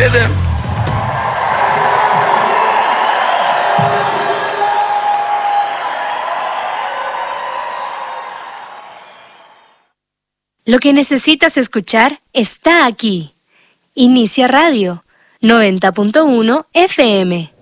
them. Lo que necesitas escuchar está aquí. Inicia Radio 90.1 FM.